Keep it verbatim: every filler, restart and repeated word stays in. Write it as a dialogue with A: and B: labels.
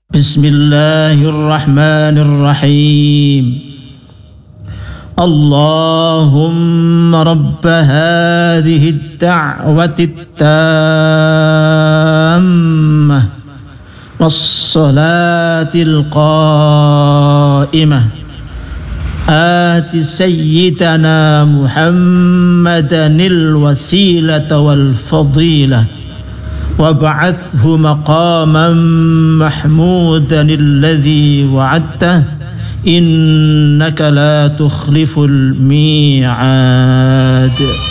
A: بسم الله الرحمن الرحيم. اللهم رب هذه الدعوة التامة والصلاة القائمة آت سيدنا محمدا الوسيلة والفضيلة وابعثه مقاما محمودا الذي وعدته إنك لا تخلف الميعاد.